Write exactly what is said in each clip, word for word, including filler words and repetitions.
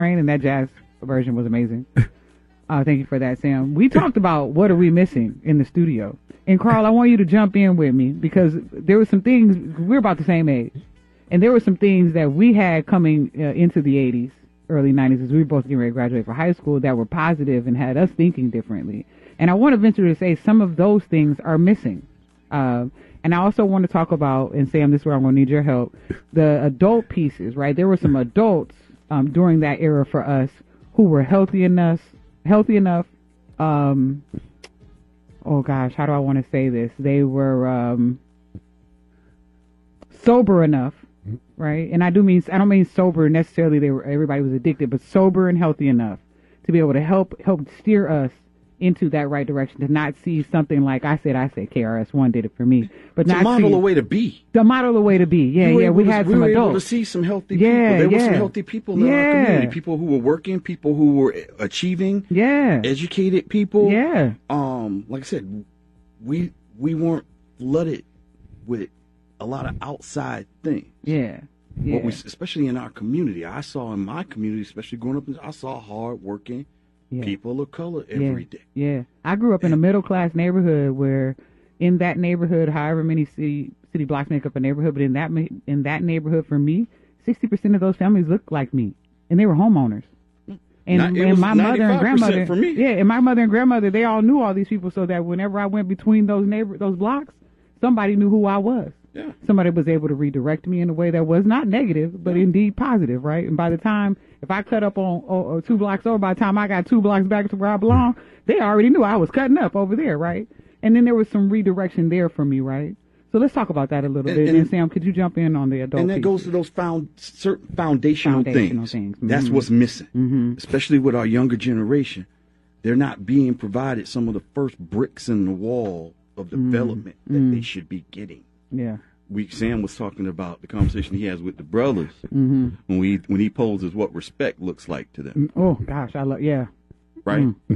Rain, and that jazz version was amazing. Uh, thank you for that, Sam. We talked about what are we missing in the studio. And Carl, I want you to jump in with me because there were some things, we're about the same age. And there were some things that we had coming uh, into the eighties, early nineties, as we were both getting ready to graduate for high school, that were positive and had us thinking differently. And I want to venture to say some of those things are missing. Uh, and I also want to talk about, and Sam, this is where I'm going to need your help, the adult pieces, right? There were some adults um, during that era for us who were healthy enough, healthy enough. Um, oh gosh, how do I want to say this? They were um, sober enough, right? And I do mean, I don't mean sober necessarily. They were, everybody was addicted, but sober and healthy enough to be able to help help steer us into that right direction, to not see something like I said. I said K R S One did it for me, but to not model see a way to be. The model a way to be. Yeah, we yeah. We to, had we some were adults. able to see some healthy yeah, people. There yeah. were some healthy people in yeah. our community. People who were working, people who were achieving. Yeah. Educated people. Yeah. Um, like I said, we we weren't flooded with a lot of outside things. Yeah. Yeah. What we, especially in our community, I saw in my community, especially growing up, I saw hard-working yeah. people of color every yeah. day. Yeah, I grew up in a middle-class neighborhood where, in that neighborhood, however many city city blocks make up a neighborhood, but in that in that neighborhood, for me, sixty percent of those families looked like me, and they were homeowners. And, Not, and my mother and grandmother, for me. yeah, and my mother and grandmother, they all knew all these people, so that whenever I went between those neighbor those blocks, somebody knew who I was. Yeah. Somebody was able to redirect me in a way that was not negative, but yeah. indeed positive, right? And by the time, if I cut up on or, or two blocks over, by the time I got two blocks back to where I belong, they already knew I was cutting up over there, right? And then there was some redirection there for me, right? So let's talk about that a little and, bit. And, and Sam, could you jump in on the adult And that pieces? goes to those found, certain foundational, foundational things. things. Mm-hmm. That's what's missing, mm-hmm. especially with our younger generation. They're not being provided some of the first bricks in the wall of development mm-hmm. that mm-hmm. they should be getting. Yeah. We, Sam was talking about the conversation he has with the brothers mm-hmm. when we when he poses what respect looks like to them. Oh gosh, I love yeah. Right. Mm.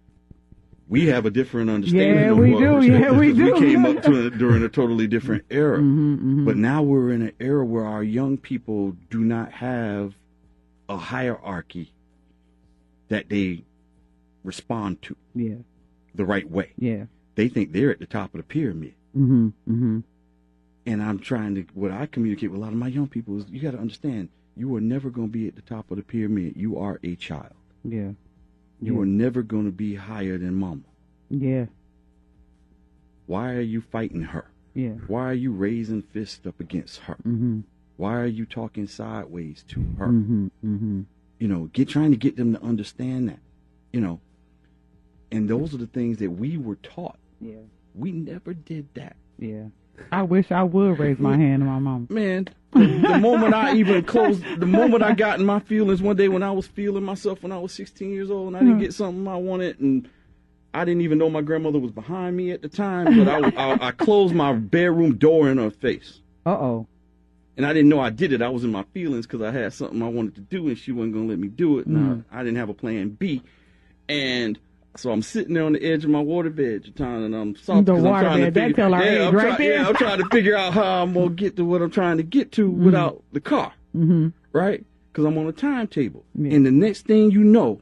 We have a different understanding. Yeah, of we what do. respect Yeah, is, we do. We came up to it during a totally different era, mm-hmm, mm-hmm. but now we're in an era where our young people do not have a hierarchy that they respond to. Yeah. The right way. Yeah. They think they're at the top of the pyramid. Mm-hmm. Mm-hmm. And I'm trying to, what I communicate with a lot of my young people is, you got to understand, you are never going to be at the top of the pyramid. You are a child. Yeah. You yeah. are never going to be higher than mama. Yeah. Why are you fighting her? Yeah. Why are you raising fists up against her? Mm-hmm. Why are you talking sideways to her? Mm-hmm. Mm-hmm. You know, get trying to get them to understand that. You know, and those are the things that we were taught. Yeah. We never did that. Yeah. I wish I would raise my hand to my mom. Man, the, the moment I even closed, the moment I got in my feelings one day when I was feeling myself when I was sixteen years old and I didn't get something I wanted, and I didn't even know my grandmother was behind me at the time, but I, I, I closed my bedroom door in her face. Uh-oh. And I didn't know I did it. I was in my feelings because I had something I wanted to do and she wasn't going to let me do it. And mm. I, I didn't have a plan B. And so I'm sitting there on the edge of my waterbed, Jatan, and I'm soft the because I'm trying to bed, figure, tell our yeah, age I'm right try, there. yeah, I'm trying to figure out how I'm gonna get to what I'm trying to get to mm-hmm. without the car, mm-hmm. right? Because I'm on a timetable, yeah. and the next thing you know,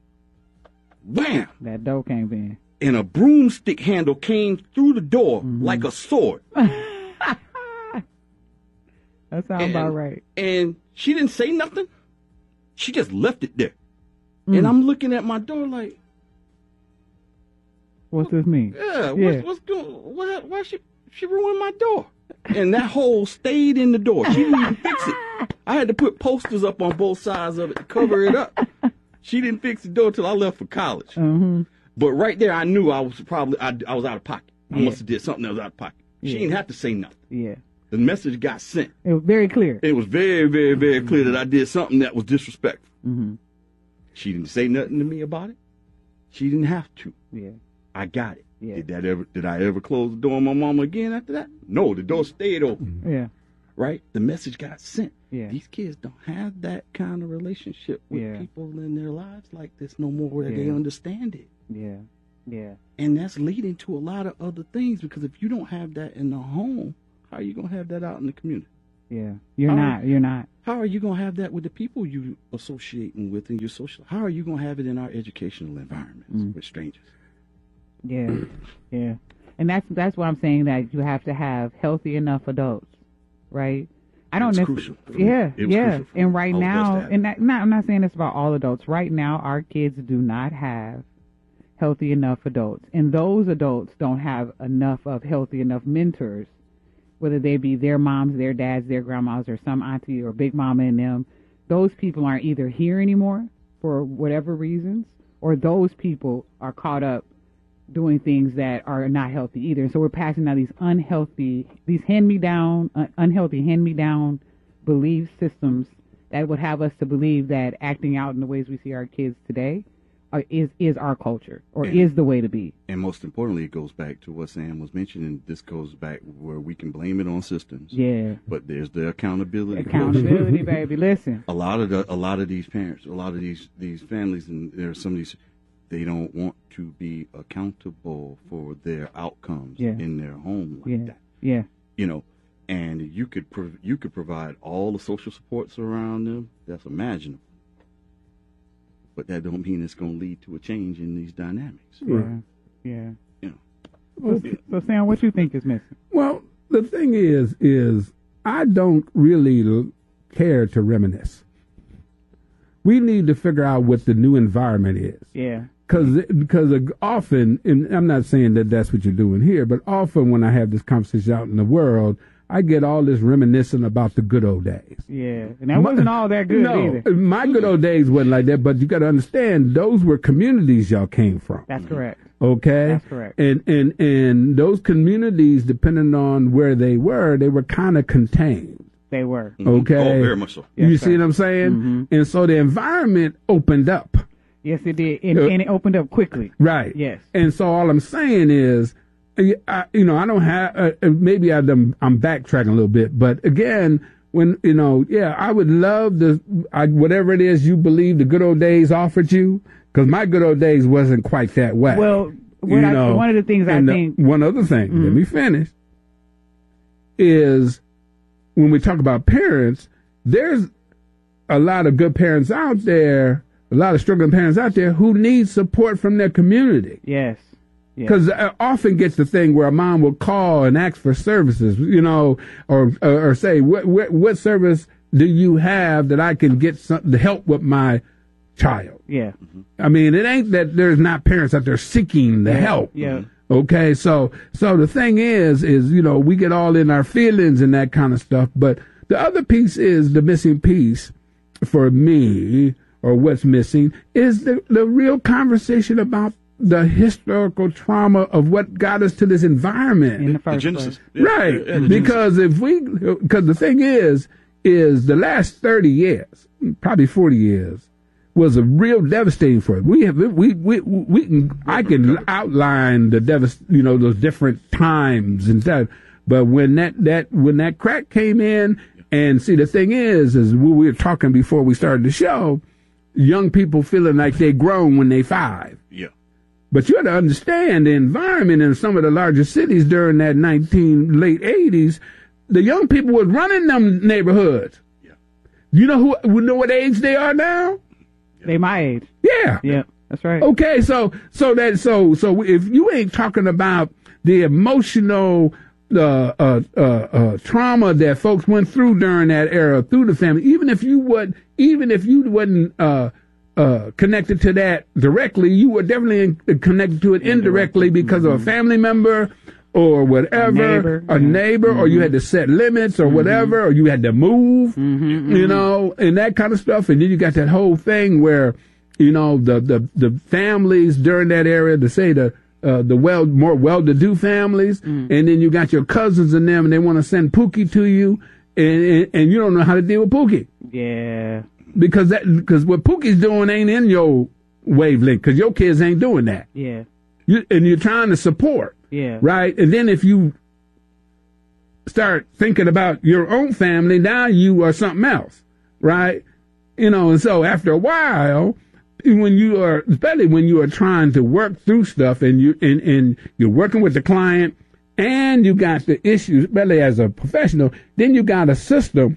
wham! That door came in, and a broomstick handle came through the door mm-hmm. like a sword. That sounds and, about right. And she didn't say nothing. She just left it there, mm. and I'm looking at my door like. What's this mean? Yeah, yeah. What's, what's going? What? Why she she ruined my door? And that hole stayed in the door. She didn't even fix it. I had to put posters up on both sides of it to cover it up. She didn't fix the door till I left for college. Mm-hmm. But right there, I knew I was probably I, I was out of pocket. I yeah. must have did something that was out of pocket. She yeah. didn't have to say nothing. Yeah. The message got sent. It was very clear. It was very, very, very clear that I did something that was disrespectful. Mm-hmm. She didn't say nothing to me about it. She didn't have to. Yeah. I got it. Yeah. Did that ever? Did I ever close the door on my mama again after that? No, the door stayed open. Yeah. Right? The message got sent. Yeah. These kids don't have that kind of relationship with yeah. people in their lives like this no more where yeah. they understand it. Yeah. Yeah. And that's leading to a lot of other things because if you don't have that in the home, how are you going to have that out in the community? Yeah. You're How- not. You're not. How are you going to have that with the people you associating with in your social? How are you going to have it in our educational environments Mm. with strangers? Yeah. Yeah. And that's that's what I'm saying, that you have to have healthy enough adults, right? I don't It's necess- crucial for me. Yeah, It was yeah. crucial for And me. right All of us now, to have and that, not, I'm not saying this about all adults. Right now, our kids do not have healthy enough adults, and those adults don't have enough of healthy enough mentors, whether they be their moms, their dads, their grandmas, or some auntie or big mama in them. Those people aren't either here anymore for whatever reasons, or those people are caught up doing things that are not healthy either. And so we're passing out these unhealthy, these hand-me-down, uh, unhealthy hand-me-down belief systems that would have us to believe that acting out in the ways we see our kids today are, is is our culture, or And- is the way to be. And most importantly, it goes back to what Sam was mentioning. This goes back where we can blame it on systems. Yeah. But there's the accountability. Accountability, baby. Listen. A lot of the, a lot of these parents, a lot of these these families, and there are some of these, they don't want to be accountable for their outcomes Yeah. in their home like Yeah. that. Yeah. You know, and you could prov- you could provide all the social supports around them that's imaginable, but that don't mean it's going to lead to a change in these dynamics. Yeah. Yeah. You know, So, so Sam, what you think is missing? Well, the thing is, is I don't really l- care to reminisce. We need to figure out what the new environment is. Yeah. Because because often, and I'm not saying that that's what you're doing here, but often when I have this conversation out in the world, I get all this reminiscing about the good old days. Yeah. And that wasn't all that good no, either. my good old days wasn't like that, but you got to understand, those were communities y'all came from. That's correct. Okay, That's correct. And and and those communities, depending on where they were, they were kind of contained. They were. Okay, Oh, very much so. you Yes, see sir. what I'm saying? Mhm. And so the environment opened up, Yes, it did. And, Uh, and it opened up quickly. right? Yes. And so all I'm saying is, I, you know, I don't have. Uh, uh, maybe I done, I'm backtracking a little bit, but again, when you know, yeah, I would love the I, whatever it is you believe the good old days offered you, because my good old days wasn't quite that way. Well, what You I, know, one of the things I and the- think. one other thing, let me finish, is when we talk about parents, there's a lot of good parents out there, a lot of struggling parents out there who need support from their community. Yes. Yes. Because I often gets the thing where a mom will call and ask for services, you know, or or, or say, what, what what service do you have that I can get some to help with my child? Yeah. I mean, it ain't that there's not parents out there seeking the help. Yeah. Okay, so so the thing is, is you know we get all in our feelings and that kind of stuff, but the other piece is the missing piece for me, or what's missing is the the real conversation about the historical trauma of what got us to this environment. In the The first Genesis. place. Yeah, Right, yeah, the because if we, because the thing is, is the last thirty years, probably forty years, was a real devastating for us. We have, we, we, we can, I can outline the devast, you know, those different times and stuff. But when that, that, when that crack came in, and see, the thing is, is we were talking before we started the show, young people feeling like they grown when they five. Yeah. But you have to understand the environment in some of the larger cities during that nineteen late eighties. The young people was running them neighborhoods. Yeah. You know who? You know what age they are now? They my age. Yeah. Yeah. That's right. Okay. So so that so so if you ain't talking about the emotional uh, uh, uh, uh, trauma that folks went through during that era through the family, even if you would, even if you wasn't uh, uh, connected to that directly, you were definitely in, connected to it indirectly because of a family member or whatever, neighbor, a yeah. neighbor, or you had to set limits or whatever, or you had to move, you know, and that kind of stuff. And then you got that whole thing where, you know, the the, the families during that era, to say the uh, the well more well-to-do families, and then you got your cousins and them, and they want to send Pookie to you, and, and and you don't know how to deal with Pookie. Yeah. Because that, because what Pookie's doing ain't in your wavelength, because your kids ain't doing that. Yeah. You, and you're trying to support, Yeah. right? And then if you start thinking about your own family, now you are something else, right? You know, and so after a while, when you are, especially when you are trying to work through stuff and you, and, and you're working with the client and you got the issues, especially as a professional, then you got a system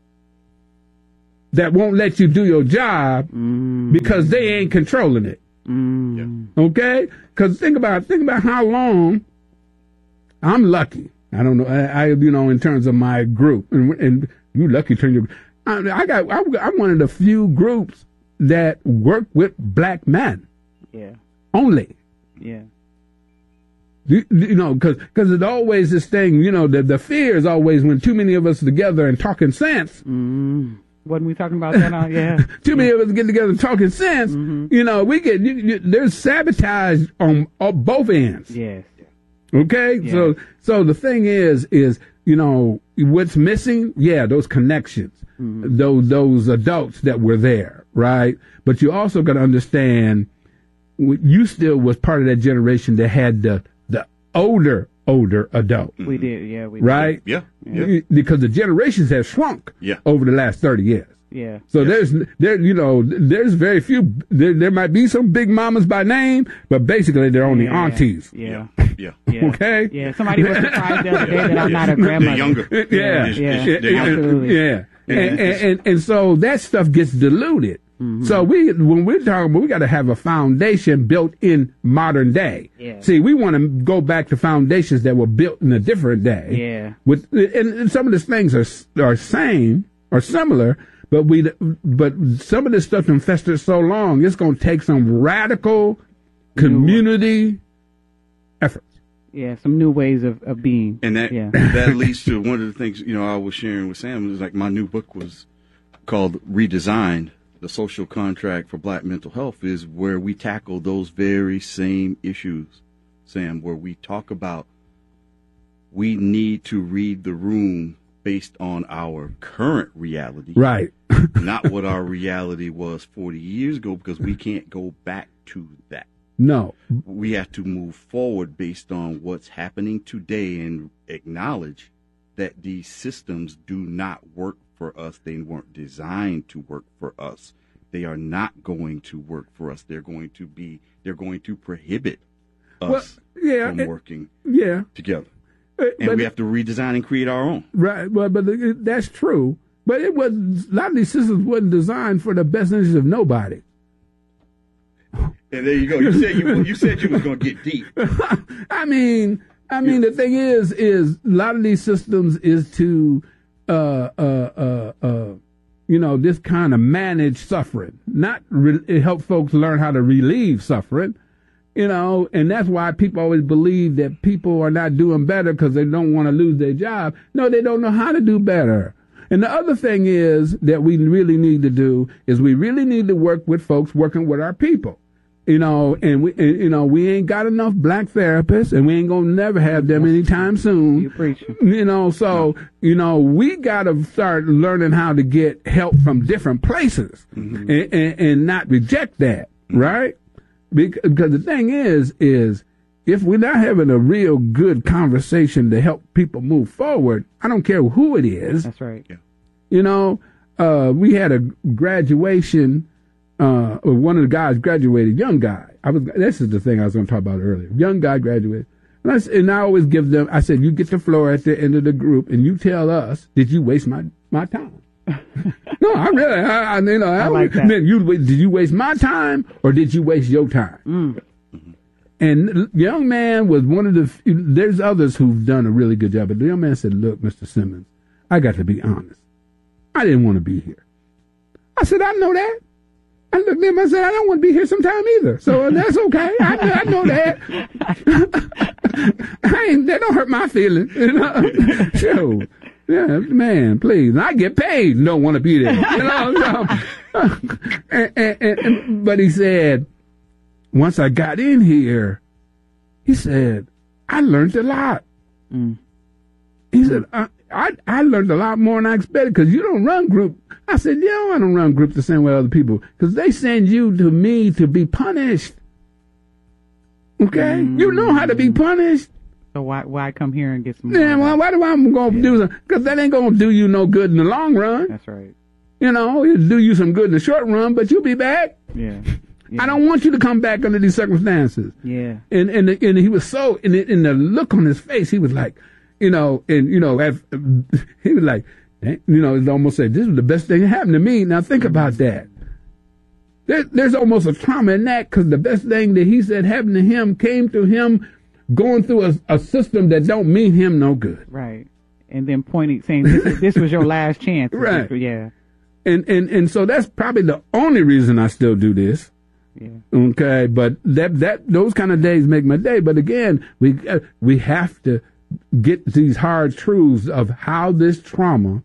that won't let you do your job mm. because they ain't controlling it. Mm. Okay? Because think about think about how long. I'm lucky. I don't know. I, I you know, in terms of my group, and, and you lucky turn your. I, I got. I, I'm one of the few groups that work with black men. Yeah. Only. Yeah. You, you know, because because it's always this thing. You know, the the fear is always when too many of us are together and talking sense. Mm. Wasn't we talking about that? Uh, yeah. Too many of us get together and talking sense. Mm-hmm. You know, we get you, you, there's sabotage on, on both ends. Yes. Okay. Yeah. So so the thing is is you know what's missing? Yeah, those connections, mm-hmm. those those adults that were there, right? But you also got to understand, you still was part of that generation that had the the older. older adult. We did, yeah. We right? Did. Yeah, yeah. Because the generations have shrunk yeah. over the last thirty years. Yeah. So yes. there's, there, you know, there's very few, there, there might be some big mamas by name, but basically they're only yeah. aunties. Yeah. Yeah. yeah. Okay? Yeah. Somebody was surprised the other day that I'm not a grandmother. They're younger. Yeah. Yeah. yeah. yeah. Absolutely. Yeah. And, and, and, and so that stuff gets diluted. Mm-hmm. So we, when we're talking about, we got to have a foundation built in modern day. Yeah. See, we want to go back to foundations that were built in a different day. Yeah. With and, and some of these things are are same or similar, but we but some of this stuff infested so long, it's going to take some radical community efforts. Yeah, some new ways of, of being. And that yeah. that leads to one of the things, you know, I was sharing with Sam, was like my new book was called Redesigned. The Social Contract for Black Mental Health is where we tackle those very same issues, Sam, where we talk about we need to read the room based on our current reality. Right. Not what our reality was forty years ago, because we can't go back to that. No. We have to move forward based on what's happening today and acknowledge that these systems do not work for us. They weren't designed to work for us. They are not going to work for us. They're going to be, they're going to prohibit us well, yeah, from it, working yeah. together. Uh, and we have to redesign and create our own. Right. Well, but it, that's true. But it was, a lot of these systems wasn't designed for the best interest of nobody. And there you go. You said you, you said you was going to get deep. I mean, I mean, yeah. the thing is, is a lot of these systems is to, uh, uh, uh, uh, you know, this kind of manage suffering, not re- help folks learn how to relieve suffering, you know, and that's why people always believe that people are not doing better because they don't want to lose their job. No, they don't know how to do better. And the other thing is that we really need to do is we really need to work with folks working with our people. You know, and we, and, you know, we ain't got enough black therapists, and we ain't gonna never have them anytime soon. You preach. You know, so you know, we gotta start learning how to get help from different places, mm-hmm. and, and, and not reject that, right? Because, because the thing is, is if we're not having a real good conversation to help people move forward, I don't care who it is. That's right. Yeah. You know, uh, we had a graduation. Uh, one of the guys graduated, young guy. I was. This is the thing I was going to talk about earlier. Young guy graduated, and I, and I always give them. I said, "You get the floor at the end of the group, and you tell us, did you waste my my time?" No, I really, I, I you know, I, I like that. Man, you did you waste my time or did you waste your time? Mm. And young man was one of the. There's others who've done a really good job, but the young man said, "Look, Mister Simmons, I got to be honest. I didn't want to be here." I said, "I know that." I looked at him, I said, I don't want to be here sometime either. So that's okay. I, I know that. I ain't, that don't hurt my feelings. You know? Sure. Yeah, man, please. And I get paid and don't want to be there. You know? So, and, and, and, but he said, once I got in here, he said, I learned a lot. Mm. He said, I, I, I learned a lot more than I expected because you don't run group. I said, yeah, I don't run group the same way other people because they send you to me to be punished. Okay? Mm. You know how to be punished. So why why come here and get some Yeah, well, why do I going to yeah. do something? Because that ain't going to do you no good in the long run. That's right. You know, it'll do you some good in the short run, but you'll be back. Yeah. Yeah. I don't want you to come back under these circumstances. Yeah. And and and he was so in the, in the look on his face, he was like, you know, and you know, as, he was like, you know, it's almost said, this was the best thing that happened to me. Now think about that. There, there's almost a trauma in that because the best thing that he said happened to him came to him going through a, a system that don't mean him no good. Right. And then pointing, saying this, this was your last chance. Right. Yeah. And, and and so that's probably the only reason I still do this. Yeah. Okay, but that that those kind of days make my day. But again, we uh, we have to get these hard truths of how this trauma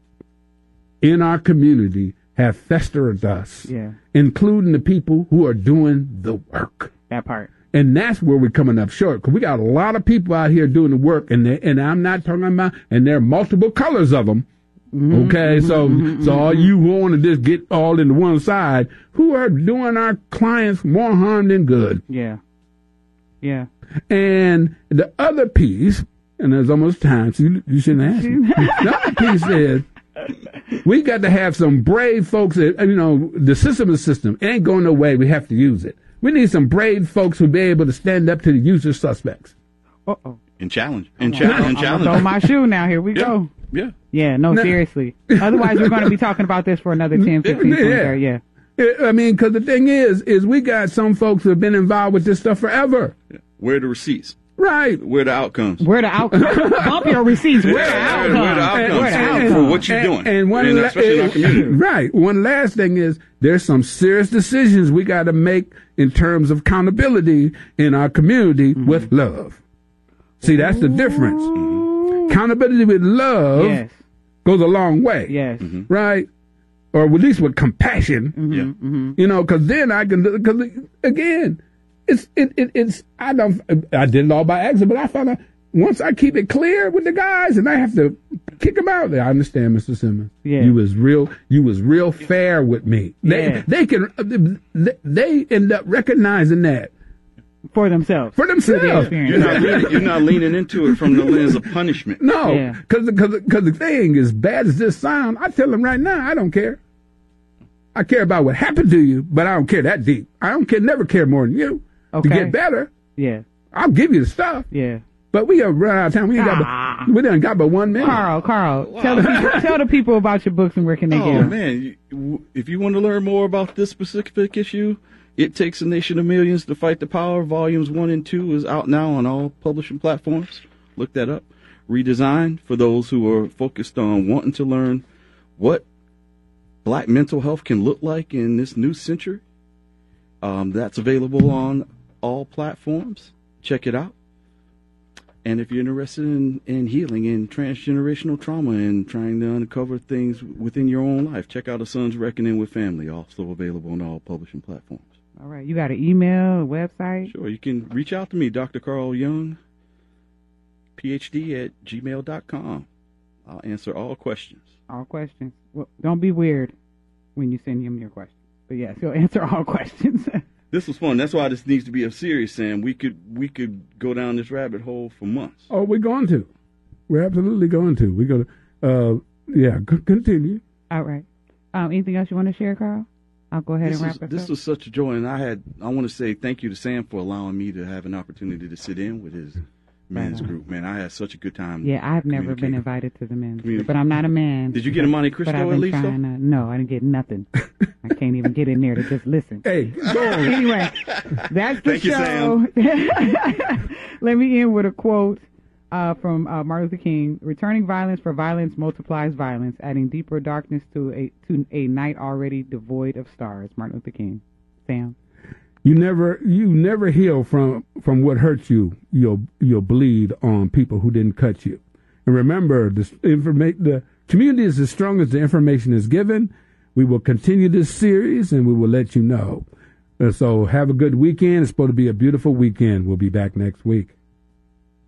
in our community have festered us, Yeah. including the people who are doing the work. That part. And that's where we're coming up short, because we got a lot of people out here doing the work, and they, and I'm not talking about, and there are multiple colors of them. Mm-hmm, Okay, mm-hmm, so mm-hmm, so all mm-hmm. you who want to just get all into one side, who are doing our clients more harm than good. Yeah. Yeah. And the other piece, and there's almost time, so you, you shouldn't ask me. The other piece is, we got to have some brave folks that, you know, the system is system. It ain't going no way. We have to use it. We need some brave folks who be able to stand up to the usual suspects. Uh-oh. And challenge. And I'm challenge. gonna- And I'm gonna challenge. throw my shoe now. Here we Yeah. go. Yeah. Yeah, no, No. seriously. Otherwise, we're going to be talking about this for another ten, fifteen, twenty, Yeah. thirty, yeah. I mean, because the thing is, is we got some folks who have been involved with this stuff forever. Where are the receipts? Right. Where are the outcomes? Where the outcomes? Bump your receipts. Where the Yeah, outcomes? where the outcomes Where the for- outcomes? for what you're And- doing. And one And la- especially in our community. Right. One last thing is there's some serious decisions we got to make in terms of accountability in our community Mm-hmm. with love. See, that's the difference. Ooh. Accountability with love Yes. goes a long way. Yes. Right? Or at least with compassion. Yeah. Mm-hmm. You know, because then I can, because again, it's, it, it, it's, I don't, I did it all by accident, but I found out once I keep it clear with the guys and I have to kick them out there, I understand, Mister Simmons. Yeah. You was real, you was real fair with me. They, Yeah. they can, they, they end up recognizing that For themselves. for Through their themselves. experience. You're not leaning, you're not leaning into it from the lens of punishment. No, Yeah. because because the thing, as bad as this sound, I tell them right now, I don't care. I care about what happened to you, but I don't care that deep. I don't care, never care more than you. Okay. To get better, Yeah. I'll give you the stuff. Yeah. But we are running out of time. We ain't got Ah. but, we done got but one minute. Carl, Carl, tell the people, tell the people about your books and where can they get Oh them. man, you, if you want to learn more about this specific issue, It Takes a Nation of Millions to Fight the Power, Volumes one and two is out now on all publishing platforms. Look that up. Redesigned, for those who are focused on wanting to learn what black mental health can look like in this new century. Um, that's available on all platforms. Check it out. And if you're interested in, in healing and transgenerational trauma and trying to uncover things within your own life, check out A Son's Reckoning with Family, also available on all publishing platforms. All right. You got an email, a website? Sure, you can reach out to me, Doctor Carl Young, P H D at gmail dot com. I'll answer all questions. All questions. Well, don't be weird when you send him your questions. But yes, he'll answer all questions. This was fun. That's why this needs to be a series, Sam. We could we could go down this rabbit hole for months. Oh, we're going to. We're absolutely going to. We're going to, uh, yeah, c- continue. All right. Um, anything else you want to share, Carl? I'll go ahead This, and is, wrap us this up. was such a joy, and I had I want to say thank you to Sam for allowing me to have an opportunity to sit in with his men's Right on. group. Man, I had such a good time. Yeah, I've never been communicating. invited to the men's Communi- group, but I'm not a man. Did you get a Monte Cristo But I've at been least? though? trying to, no, I didn't get nothing. I can't even get in there to just listen. Hey, go on. Anyway, that's the Thank you, show. Let me end with a quote uh, from uh, Martin Luther King: "Returning violence for violence multiplies violence, adding deeper darkness to a to a night already devoid of stars." Martin Luther King. Sam. You never, you never heal from from what hurts you. You'll you'll bleed on people who didn't cut you. And remember, the informa- the community is as strong as the information is given. We will continue this series, and we will let you know. Uh, so have a good weekend. It's supposed to be a beautiful weekend. We'll be back next week.